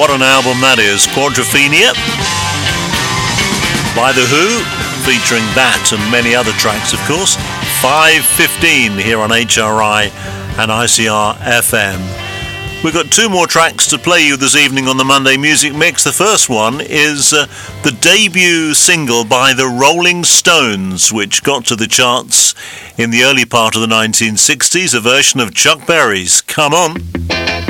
what an album that is. Quadrophenia by The Who, featuring that and many other tracks, of course. 5:15 here on HRI and ICR FM. We've got two more tracks to play you this evening on the Monday Music Mix. The first one is the debut single by the Rolling Stones, which got to the charts in the early part of the 1960s, a version of Chuck Berry's Come On.